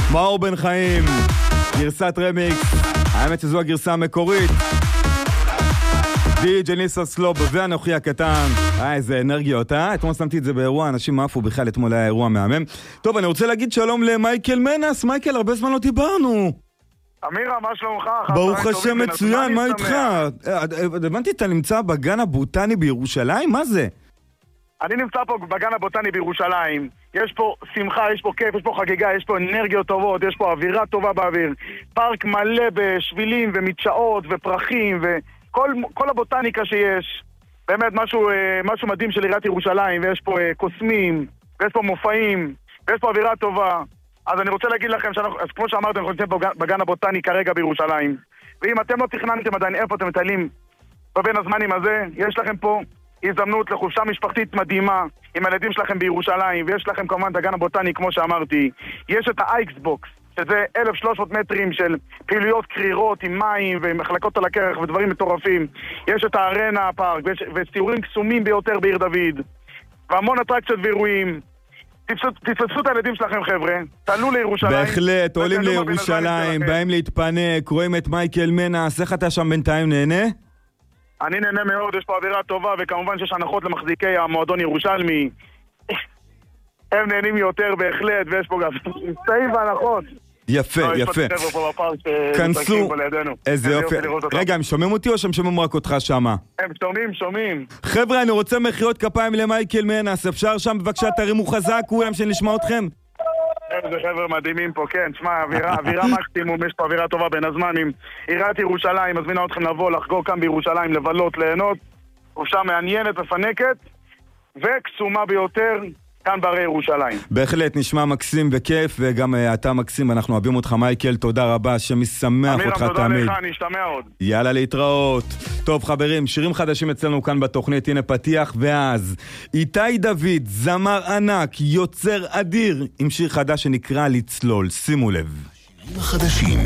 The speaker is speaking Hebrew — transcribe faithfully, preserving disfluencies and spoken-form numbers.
מאור בן חיים, גרסת רמיקס, האמת שזו הגרסה המקורית. די ג'י ניסו סלוב ואנוכי הקטן. אה, איזה אנרגיות, אה? אתמול שמתי את זה באירוע, אנשים עפו בכלל, אתמול היה אירוע מהמם. טוב, אני רוצה להגיד שלום למייקל מנס. מייקל, הרבה זמן לא דיברנו. אמירה, מה שלומך? ברוך השם מצוין, מה איתך? הבנתי, אתה נמצא בגן הבוטני בירושלים? מה זה? אני נמצא פה בגן הבוטני בירושלים. יש פה שמחה, יש פה כיף, יש פה חגיגה, יש פה אנרגיות טובות, יש פה אווירה טובה באוויר. פארק מלא בשבילים ומדשאות ופרחים וכל כל הבוטניקה שיש. באמת משהו, משהו מדהים של עיריית ירושלים, ויש פה קוסמים, ויש פה מופעים, ויש פה אווירה טובה. אז אני רוצה להגיד לכם, שאנחנו, אז כמו שאמרתם, אנחנו נמצאים פה בגן הבוטני כרגע בירושלים. ואם אתם לא תכננתם עדיין איפה אתם מטיילים בבין הזמנים הזה, יש לכם פה הזדמנות לחופשה משפחתית מדהימה עם הילדים שלכם בירושלים, ויש לכם כמובן את הגן הבוטני, כמו שאמרתי. יש את האייקסבוקס, שזה אלף ושלוש מאות מטרים של פעילויות קרירות עם מים ומחלקות על הקרח ודברים מטורפים. יש את הארנה הפארק, וסיורים קסומים ביותר בעיר דוד, והמון אטרקציות ואירועים. תתפסו את הילדים שלכם, חבר'ה, תעלו לירושלים. בהחלט, עולים לירושלים, באים להתפנק, רואים את מייקל מנס. איך אתה שם בינתיים, נהנה? אני נהנה מאוד, יש פה אווירה טובה, וכמובן שיש הנחות למחזיקי המועדון ירושלמי. הם נהנים יותר בהחלט, ויש פה גם סטעים והנחות. יפה, יפה. כנסו, איזה יופי. רגע, הם שומעים אותי או שהם שומעים רק אותך שמה? הם שומעים, שומעים. חבר'ה, אני רוצה מחיאות כפיים למייקל מנס. אפשר שם בבקשה תרימו חזק, כולם שנשמע אתכם? איזה חבר'ה מדהימים פה, כן, שמע, אווירה, אווירה מקסימום, יש פה אווירה טובה בין הזמנים. עיריית ירושלים, מזמינה אתכם לבוא, לחגוג כאן בירושלים, לבלות, ליהנות. חופשה מעניינת, מפנקת, וקסומה ביותר. כאן בערי ירושלים. בהחלט נשמע מקסים וכיף, וגם uh, אתה מקסים, אנחנו אוהבים אותך מייקל, תודה רבה, שמשמח אותך תמיד. אמירם, תודה לך, נשתמע עוד. יאללה, להתראות. טוב חברים, שירים חדשים אצלנו כאן בתוכנית, הנה פתיח, ואז איתי דוד, זמר ענק, יוצר אדיר, עם שיר חדש שנקרא לצלול, שימו לב. שירים חדשים